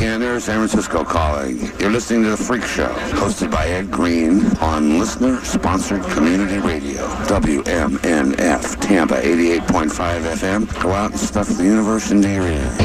Cantor, San Francisco calling. You're listening to The Freak Show, hosted by Ed Green on listener-sponsored community radio. WMNF, Tampa 88.5 FM. Go out and stuff the universe into your ear.